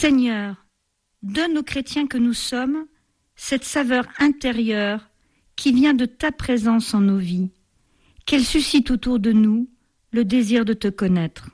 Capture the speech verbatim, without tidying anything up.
Seigneur, donne aux chrétiens que nous sommes cette saveur intérieure qui vient de ta présence en nos vies, qu'elle suscite autour de nous le désir de te connaître.